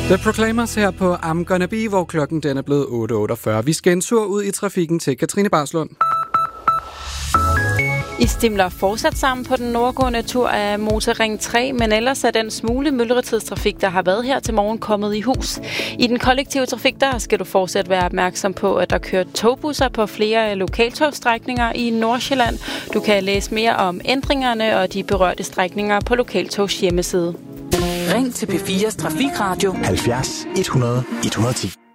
The Proclaimers her på I'm Gonna Be, hvor klokken den er blevet 8.48. Vi skal en tur ud i trafikken til Katrine Barslund. I stimler fortsat sammen på den nordgående tur af Motorring 3, men ellers er den smule myldretidstrafik, der har været her til morgen, kommet i hus. I den kollektive trafik, der skal du fortsat være opmærksom på, at der kører togbusser på flere lokaltogstrækninger i Nordsjælland. Du kan læse mere om ændringerne og de berørte strækninger på Lokaltogs hjemmeside. Ring til P4's Trafikradio 70 100 110.